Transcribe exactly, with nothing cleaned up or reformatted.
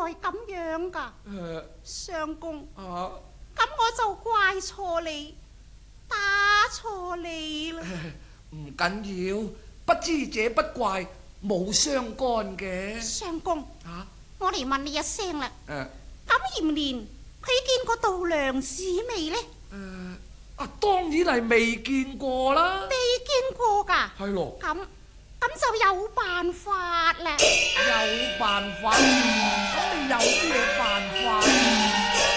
咁樣㗎？ 誒， 相公， 啊， 咁我就怪錯你，打錯你啦。 唔緊要，不知者不怪，冇相干嘅。 相公， 啊， 我嚟問你一聲啦。 誒， 咁延年佢見過度娘子未呢？ 誒，啊，當然係未見過啦。 未見過㗎。 係咯。 咁咁就有辦法啦。 有辦法？咁你有咩辦法？